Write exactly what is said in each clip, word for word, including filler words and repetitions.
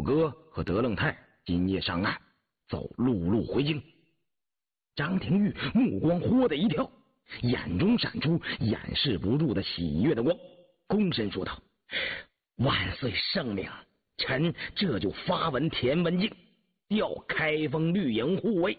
哥和德楞泰今夜上岸，走陆路回京。张廷玉目光豁的一跳，眼中闪出掩饰不住的喜悦的光，躬身说道：万岁圣明，臣这就发文田文镜，调开封绿营护卫。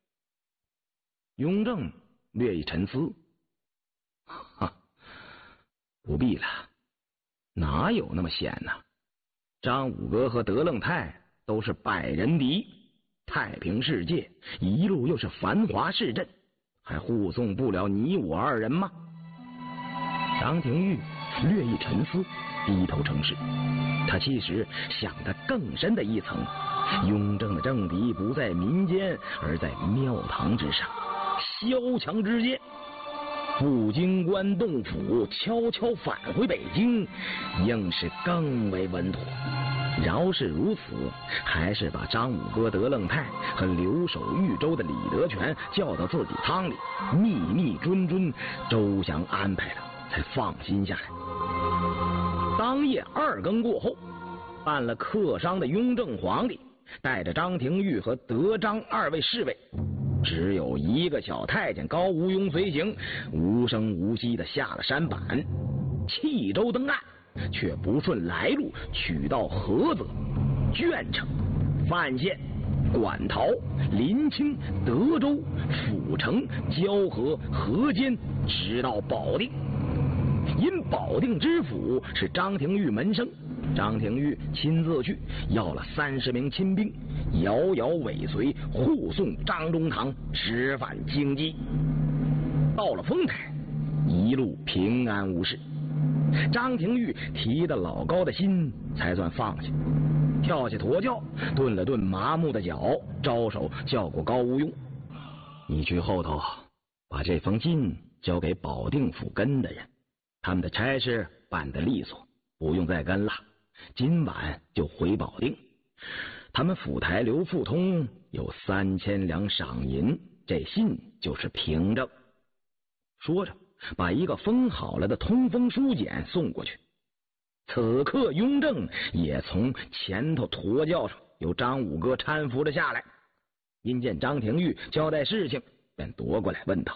雍正略一沉思，哈，不必了，哪有那么险呢？张五哥和德楞泰都是百人敌，太平世界一路又是繁华市镇，还护送不了你我二人吗？张廷玉略一沉思，低头称是。他其实想得更深的一层，雍正的政敌不在民间，而在庙堂之上，萧墙之间。赴京关洞府，悄悄返回北京，应是更为稳妥。饶是如此，还是把张五哥德楞泰和留守豫州的李德全叫到自己仓里，秘密谆谆周详安排了，才放心下来。当夜二更过后，办了客商的雍正皇帝带着张廷玉和德张二位侍卫，只有一个小太监高无庸随行，无声无息地下了山板，弃舟登岸，却不顺来路，取到菏泽、鄄城、范县、馆陶、临清、德州、府城、交河、河间，直到保定。因保定知府是张廷玉门生，张廷玉亲自去要了三十名亲兵，遥遥尾随护送张中堂直返京畿。到了丰台，一路平安无事。张廷玉提的老高的心才算放下，跳下驼轿，顿了顿麻木的脚，招手叫过高无庸：你去后头把这封信交给保定府跟的人，他们的差事办得利索，不用再跟了，今晚就回保定。他们府台刘富通有三千两赏银，这信就是凭证。说着，把一个封好了的通风书简送过去。此刻雍正也从前头驼轿上由张五哥搀扶着下来，因见张廷玉交代事情，便夺过来问道：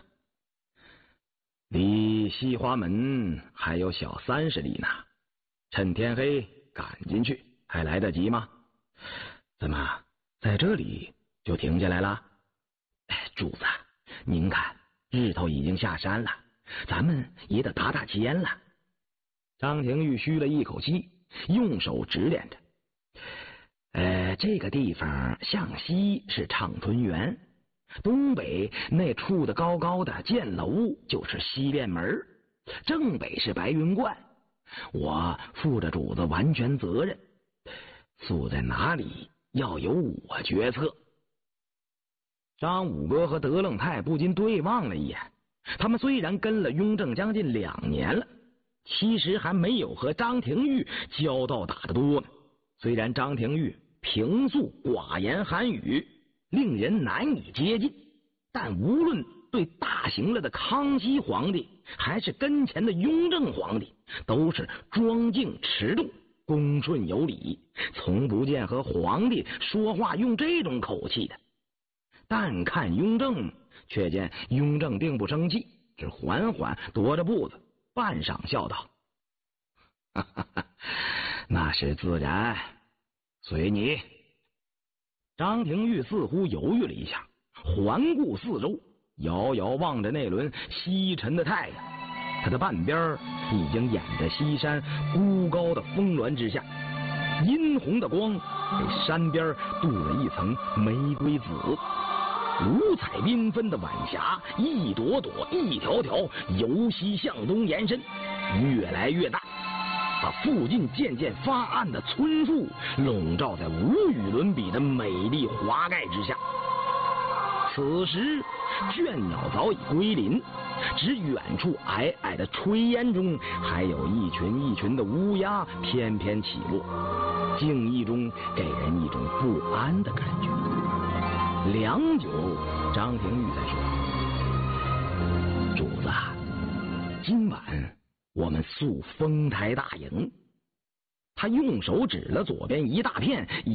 离西华门还有小三十里呢，趁天黑赶进去还来得及吗？怎么在这里就停下来了？哎，主子，您看日头已经下山了，咱们也得打打尖了。张廷玉吁了一口气，用手指点着：呃，这个地方向西是畅春园，东北那处的高高的箭楼就是西便门，正北是白云观。我负着主子完全责任，宿在哪里要由我决策。张五哥和德楞泰不禁对望了一眼，他们虽然跟了雍正将近两年了，其实还没有和张廷玉交道打得多呢。虽然张廷玉平素寡言寒语，令人难以接近，但无论对大行了的康熙皇帝，还是跟前的雍正皇帝，都是庄敬持重，恭顺有礼，从不见和皇帝说话用这种口气的。但看雍正，却见雍正并不生气，只缓缓踱着步子，半晌笑道：哈哈哈，那是自然，随你。张廷玉似乎犹豫了一下，环顾四周，遥遥望着那轮西沉的太阳，他的半边已经掩在西山孤高的峰峦之下，殷红的光给山边镀了一层玫瑰紫，五彩缤纷的晚霞一朵朵一条条由西向东延伸，越来越大，把附近渐渐发暗的村树笼罩在无与伦比的美丽华盖之下。此时倦鸟早已归林，只远处皑皑的炊烟中还有一群一群的乌鸦翩翩起落，静谧中给人一种不安的感觉。良久，张廷玉才说：主子，今晚我们宿丰台大营。他用手指了左边一大片